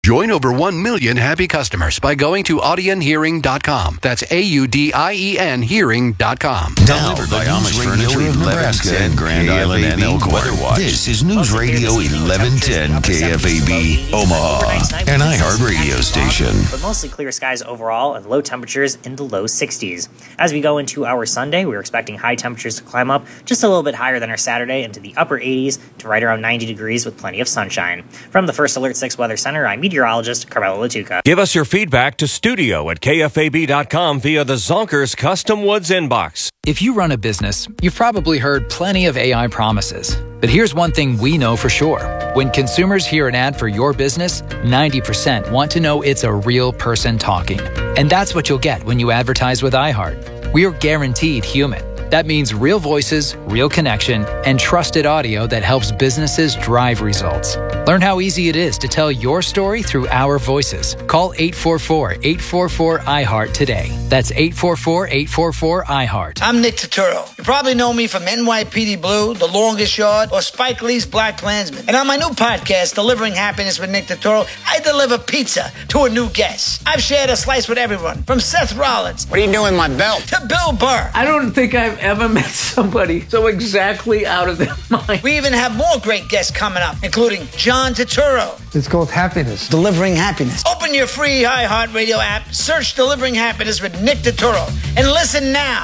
Join over 1 million happy customers by going to AudienHearing.com. That's AUDIEN Hearing.com. Delivered by Amish Furniture of Nebraska and Grand Island and Elkhorn. This is News Radio 1110 KFAB, Omaha, an iHeart radio station. But mostly clear skies overall and low temperatures in the low 60s. As we go into our Sunday, we're expecting high temperatures to climb up just a little bit higher than our Saturday into the upper 80s to right around 90 degrees with plenty of sunshine. From the First Alert 6 Weather Center, I'm meteorologist Carmela Latuca. Give us your feedback to studio@kfab.com via the Zonkers Custom Woods inbox. If you run a business, you've probably heard plenty of AI promises. But here's one thing we know for sure. When consumers hear an ad for your business, 90% want to know it's a real person talking. And that's what you'll get when you advertise with iHeart. We are guaranteed human. That means real voices, real connection, and trusted audio that helps businesses drive results. Learn how easy it is to tell your story through our voices. Call 844-844-iHeart today. That's 844-844-iHeart. I'm Nick Turturro. You probably know me from NYPD Blue, The Longest Yard, or Spike Lee's Black Klansman. And on my new podcast, Delivering Happiness with Nick Turturro, I deliver pizza to a new guest. I've shared a slice with everyone, from Seth Rollins. What are you doing with my belt? To Bill Burr. I don't think I've ever met somebody so exactly out of their mind. We even have more great guests coming up, including John Turturro. It's called Happiness. Delivering Happiness. Open your free iHeartRadio app, search Delivering Happiness with Nick Turturro, and listen now.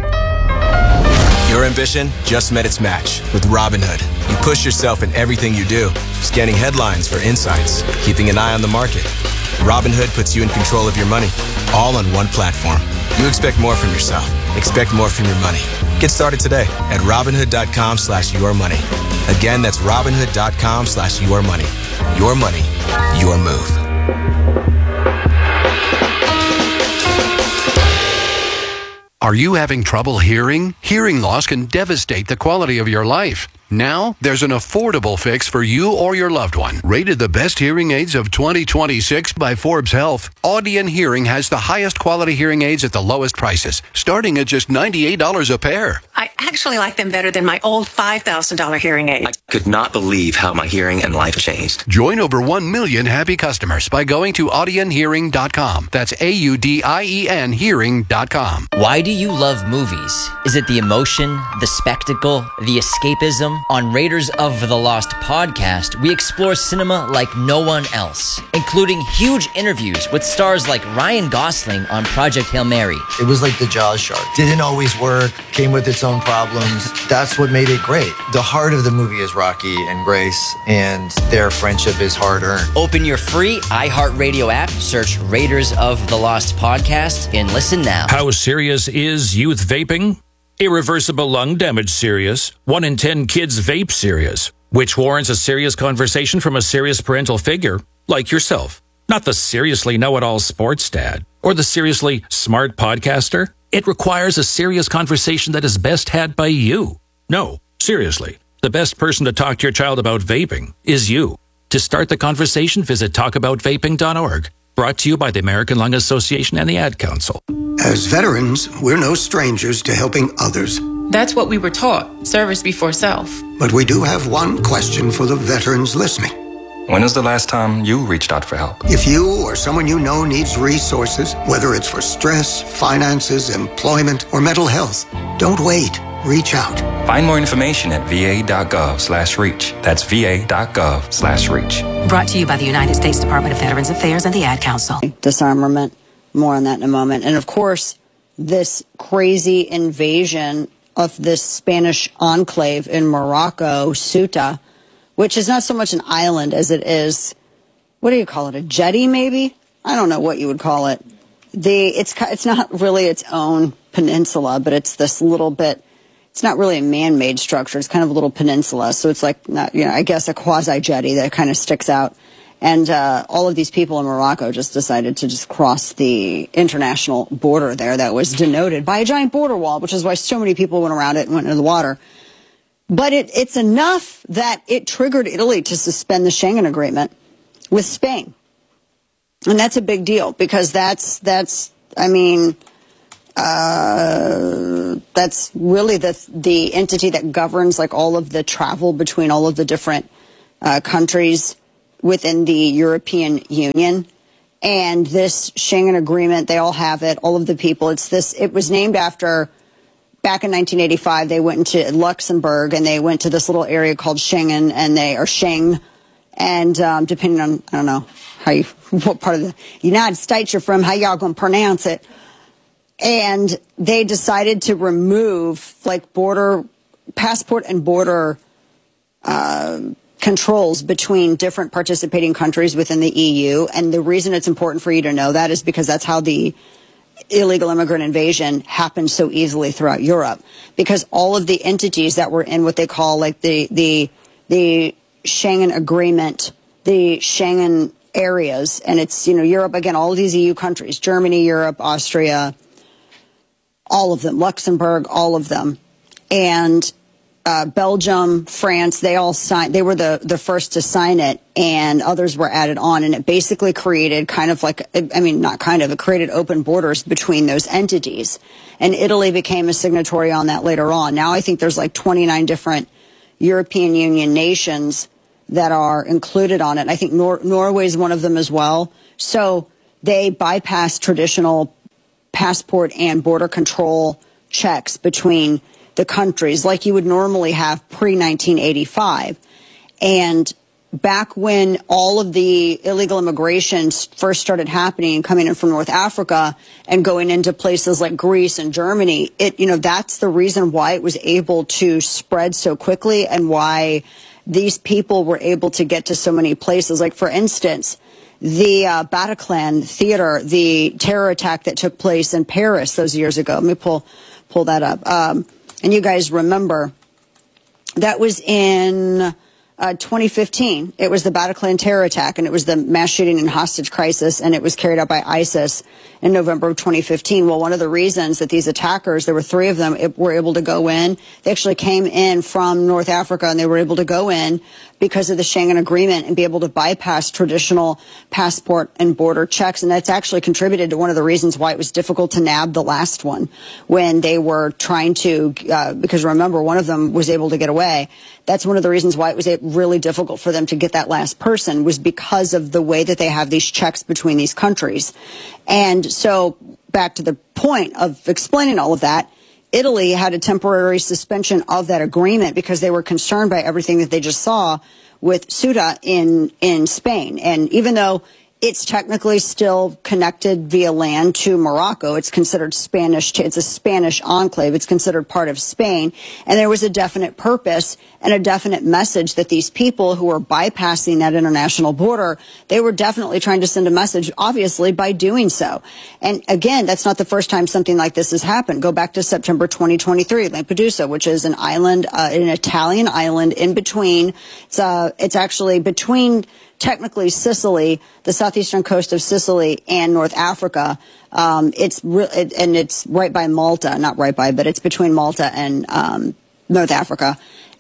Your ambition just met its match with Robinhood. You push yourself in everything you do, scanning headlines for insights, keeping an eye on the market. Robinhood puts you in control of your money, all on one platform. You expect more from yourself. Expect more from your money. Get started today at Robinhood.com/yourmoney. Again, that's Robinhood.com/yourmoney. Your money, your move. Are you having trouble hearing? Hearing loss can devastate the quality of your life. Now, there's an affordable fix for you or your loved one. Rated the best hearing aids of 2026 by Forbes Health, Audien Hearing has the highest quality hearing aids at the lowest prices, starting at just $98 a pair. I actually like them better than my old $5,000 hearing aid. I could not believe how my hearing and life changed. Join over 1 million happy customers by going to AudienHearing.com. That's AUDIEN Hearing.com. Why do you love movies? Is it the emotion, the spectacle, the escapism? On Raiders of the Lost podcast, we explore cinema like no one else, including huge interviews with stars like Ryan Gosling on Project Hail Mary. It was like the Jaws shark. Didn't always work, came with its own problems. That's what made it great. The heart of the movie is Rocky and Grace, and their friendship is hard-earned. Open your free iHeartRadio app, search Raiders of the Lost podcast, and listen now. How serious is youth vaping? Irreversible lung damage serious. 1 in 10 kids vape serious, which warrants a serious conversation from a serious parental figure like yourself. Not the seriously know-it-all sports dad or the seriously smart podcaster. It requires a serious conversation that is best had by you. No, seriously, the best person to talk to your child about vaping is you. To start the conversation, visit talkaboutvaping.org. Brought to you by the American Lung Association and the Ad Council. As veterans, we're no strangers to helping others. That's what we were taught, service before self. But we do have one question for the veterans listening. When was the last time you reached out for help? If you or someone you know needs resources, whether it's for stress, finances, employment, or mental health, don't wait. Reach out. Find more information at va.gov/reach. That's va.gov/reach. Brought to you by the United States Department of Veterans Affairs and the Ad Council. Disarmament. More on that in a moment. And of course, this crazy invasion of this Spanish enclave in Morocco, Ceuta, which is not so much an island as it is, what do you call it, a jetty maybe? I don't know what you would call it. It's not really its own peninsula, but it's this little bit, it's not really a man-made structure. It's kind of a little peninsula. So it's like, I guess a quasi-jetty that kind of sticks out. And all of these people in Morocco just decided to just cross the international border there that was denoted by a giant border wall, which is why so many people went around it and went into the water. But it's enough that it triggered Italy to suspend the Schengen Agreement with Spain. And that's a big deal because that's really the entity that governs like all of the travel between all of the different countries within the European Union. And this Schengen Agreement, they all have it, all of the people. It was named after, back in 1985, they went into Luxembourg and they went to this little area called Schengen, or Schengen. And depending on, I don't know what part of the United States you're from, how y'all gonna pronounce it. And they decided to remove passport and border controls between different participating countries within the EU. And the reason it's important for you to know that is because that's how the illegal immigrant invasion happened so easily throughout Europe. Because all of the entities that were in what they call like the Schengen Agreement, the Schengen areas, and it's, Europe, again, all of these EU countries, Germany, Europe, Austria, all of them, Luxembourg, all of them. And Belgium, France, they all signed. They were the first to sign it, and others were added on. And it basically created it created open borders between those entities. And Italy became a signatory on that later on. Now I think there's like 29 different European Union nations that are included on it. I think Norway is one of them as well. So they bypassed traditional passport and border control checks between the countries like you would normally have pre-1985. And back when all of the illegal immigration first started happening, coming in from North Africa and going into places like Greece and Germany, that's the reason why it was able to spread so quickly and why these people were able to get to so many places. Like, for instance, the Bataclan Theater, the terror attack that took place in Paris those years ago. Let me pull that up. And you guys remember, that was in 2015. It was the Bataclan terror attack, and it was the mass shooting and hostage crisis, and it was carried out by ISIS in November of 2015. Well, one of the reasons that these attackers, there were 3 of them, were able to go in, they actually came in from North Africa, and they were able to go in because of the Schengen Agreement and be able to bypass traditional passport and border checks. And that's actually contributed to one of the reasons why it was difficult to nab the last one when they were trying to, because remember, one of them was able to get away. That's one of the reasons why it was really difficult for them to get that last person, was because of the way that they have these checks between these countries. And so back to the point of explaining all of that, Italy had a temporary suspension of that agreement because they were concerned by everything that they just saw with Ceuta in Spain. And even though it's technically still connected via land to Morocco, it's considered Spanish. It's a Spanish enclave. It's considered part of Spain. And there was a definite purpose and a definite message that these people who were bypassing that international border, they were definitely trying to send a message, obviously, by doing so. And again, that's not the first time something like this has happened. Go back to September 2023, Lampedusa, which is an island, an Italian island in between. It's actually between technically Sicily, the southeastern coast of Sicily, and North Africa. It's right by Malta, not right by, but it's between Malta and North Africa.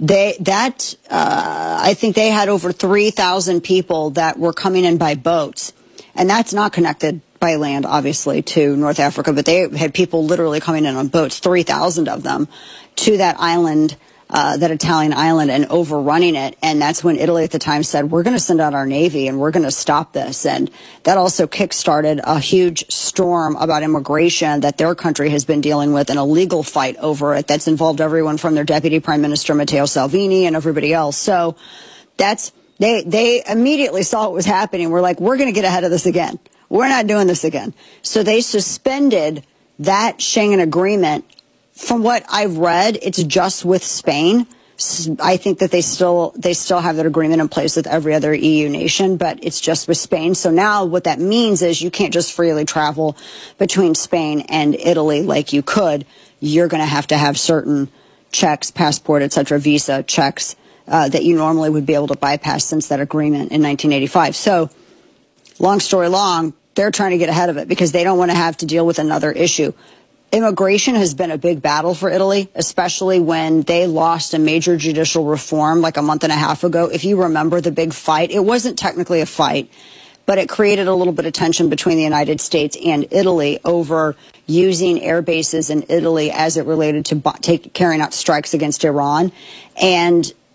I think they had over 3,000 people that were coming in by boats, and that's not connected by land, obviously, to North Africa, but they had people literally coming in on boats, 3,000 of them, to that island, that Italian island, and overrunning it. And that's when Italy at the time said, we're going to send out our Navy and we're going to stop this. And that also kickstarted a huge storm about immigration that their country has been dealing with, and a legal fight over it that's involved everyone from their Deputy Prime Minister Matteo Salvini and everybody else. So they immediately saw what was happening. We're like, we're going to get ahead of this again. We're not doing this again. So they suspended that Schengen Agreement. From what I've read, it's just with Spain. I think that they still have that agreement in place with every other EU nation, but it's just with Spain. So now what that means is you can't just freely travel between Spain and Italy like you could. You're going to have certain checks, passport, etc., visa checks that you normally would be able to bypass since that agreement in 1985. So long story long, they're trying to get ahead of it because they don't want to have to deal with another issue. Immigration has been a big battle for Italy, especially when they lost a major judicial reform like a month and a half ago. If you remember the big fight, it wasn't technically a fight, but it created a little bit of tension between the United States and Italy over using air bases in Italy as it related to carrying out strikes against Iran. And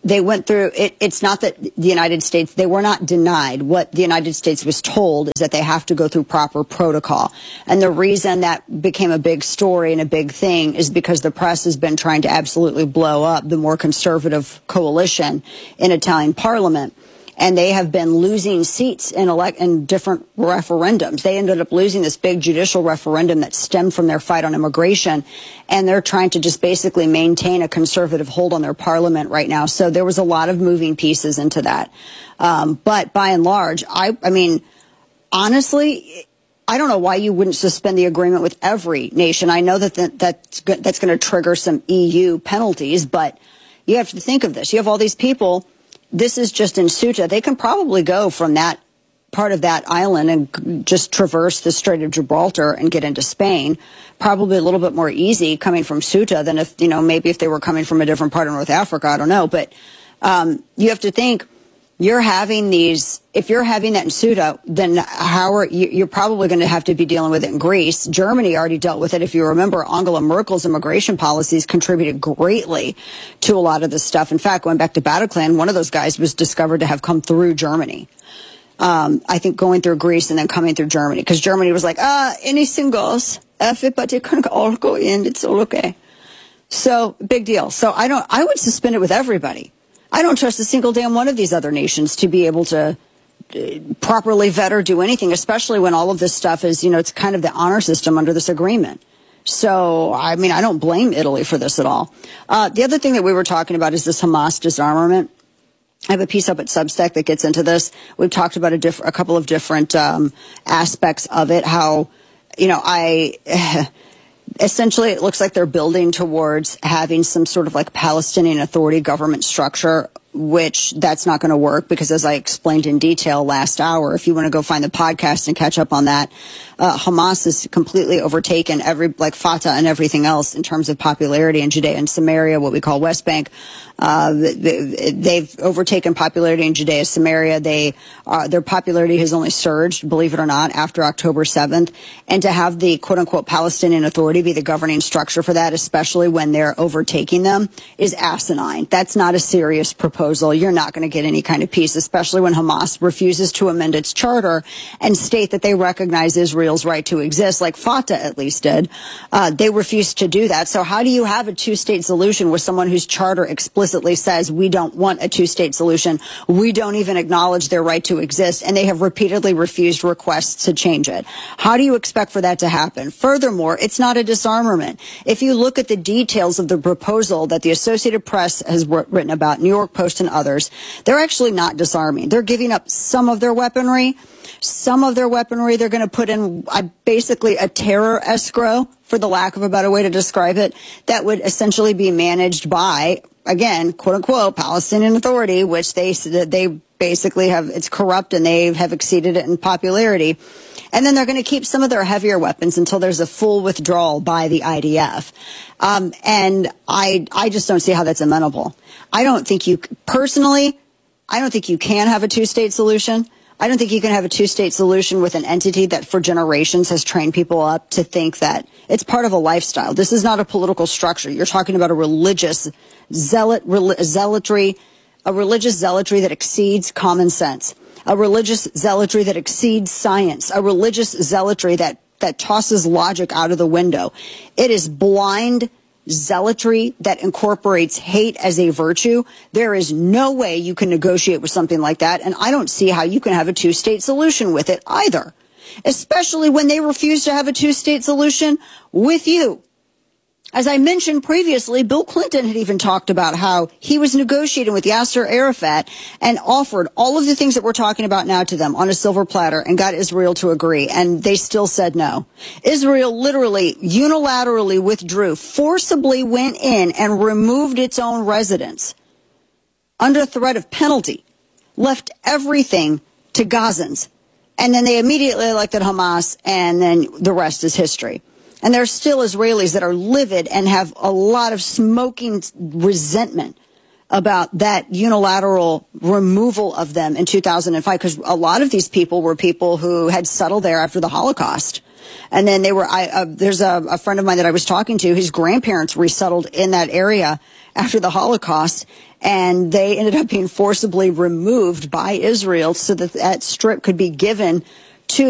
they went through it. It's not that the United States, they were not denied. What the United States was told is that they have to go through proper protocol. And the reason that became a big story and a big thing is because the press has been trying to absolutely blow up the more conservative coalition in Italian parliament. And they have been losing seats in different referendums. They ended up losing this big judicial referendum that stemmed from their fight on immigration. And they're trying to just basically maintain a conservative hold on their parliament right now. So there was a lot of moving pieces into that. But by and large, I mean, honestly, I don't know why you wouldn't suspend the agreement with every nation. I know that's going to trigger some EU penalties, but you have to think of this. You have all these people. This is just in Ceuta. They can probably go from that part of that island and just traverse the Strait of Gibraltar and get into Spain. Probably a little bit more easy coming from Ceuta than if, maybe if they were coming from a different part of North Africa. I don't know. But you have to think, if you're having that in Ceuta, then you're probably going to have to be dealing with it in Greece. Germany already dealt with it. If you remember, Angela Merkel's immigration policies contributed greatly to a lot of this stuff. In fact, going back to Bataclan, one of those guys was discovered to have come through Germany. I think going through Greece and then coming through Germany, because Germany was like, anything goes. Everybody can all go in. It's all okay. So big deal. So I would suspend it with everybody. I don't trust a single damn one of these other nations to be able to properly vet or do anything, especially when all of this stuff is, it's kind of the honor system under this agreement. So, I mean, I don't blame Italy for this at all. The other thing that we were talking about is this Hamas disarmament. I have a piece up at Substack that gets into this. We've talked about a couple of different aspects of it, how, essentially, it looks like they're building towards having some sort of like Palestinian Authority government structure, which that's not going to work because, as I explained in detail last hour, if you want to go find the podcast and catch up on that, Hamas has completely overtaken like Fatah and everything else in terms of popularity in Judea and Samaria, what we call West Bank. They've overtaken popularity in Judea, Samaria. Their popularity has only surged, believe it or not, after October 7th. And to have the quote unquote Palestinian Authority be the governing structure for that, especially when they're overtaking them, is asinine. That's not a serious proposal. You're not going to get any kind of peace, especially when Hamas refuses to amend its charter and state that they recognize Israel's right to exist, like Fatah at least did. They refused to do that. So how do you have a two-state solution with someone whose charter explicitly says we don't want a two-state solution? We don't even acknowledge their right to exist, and they have repeatedly refused requests to change it. How do you expect for that to happen? Furthermore, it's not a disarmament. If you look at the details of the proposal that the Associated Press has written about, New York Post and others, they're actually not disarming. They're giving up some of their weaponry. Some of their weaponry they're going to put in basically a terror escrow, for the lack of a better way to describe it, that would essentially be managed by, again, quote unquote, Palestinian Authority, which they basically have, it's corrupt and they have exceeded it in popularity. And then they're going to keep some of their heavier weapons until there's a full withdrawal by the IDF. And I just don't see how that's amenable. I don't think you can have a two-state solution. I don't think you can have a two-state solution with an entity that for generations has trained people up to think that it's part of a lifestyle. This is not a political structure. You're talking about a religious zealotry that exceeds common sense, a religious zealotry that exceeds science, a religious zealotry that tosses logic out of the window. It is blind zealotry that incorporates hate as a virtue. There is no way you can negotiate with something like that, and I don't see how you can have a two-state solution with it either, especially when they refuse to have a two-state solution with you. As I mentioned previously, Bill Clinton had even talked about how he was negotiating with Yasser Arafat and offered all of the things that we're talking about now to them on a silver platter and got Israel to agree, and they still said no. Israel literally unilaterally withdrew, forcibly went in and removed its own residents under threat of penalty, left everything to Gazans, and then they immediately elected Hamas, and then the rest is history. And there are still Israelis that are livid and have a lot of smoking resentment about that unilateral removal of them in 2005, because a lot of these people were people who had settled there after the Holocaust. And then they were, there's a friend of mine that I was talking to, his grandparents resettled in that area after the Holocaust, and they ended up being forcibly removed by Israel so that that strip could be given